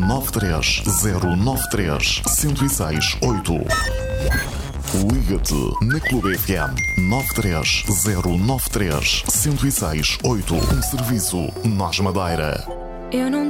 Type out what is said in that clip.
93093-1068. Liga-te na Clube FM 93093-1068. Um serviço Nós Madeira. Eu não